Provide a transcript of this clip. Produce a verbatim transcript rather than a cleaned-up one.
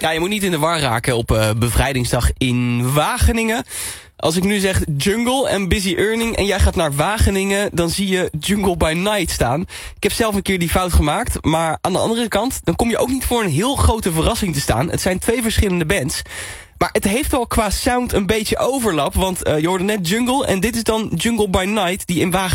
Ja, je moet niet in de war raken op uh, bevrijdingsdag in Wageningen. Als ik nu zeg Jungle en Busy Earning en jij gaat naar Wageningen, dan zie je Jungle by Night staan. Ik heb zelf een keer die fout gemaakt, maar aan de andere kant, dan kom je ook niet voor een heel grote verrassing te staan. Het zijn twee verschillende bands. Maar het heeft wel qua sound een beetje overlap, want uh, je hoorde net Jungle en dit is dan Jungle by Night die in Wageningen